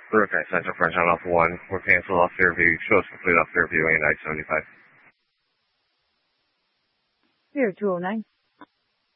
Brooklyn Central French on off 1. We're canceled off Fairview. Show us complete off Fairview and I-75. 0209.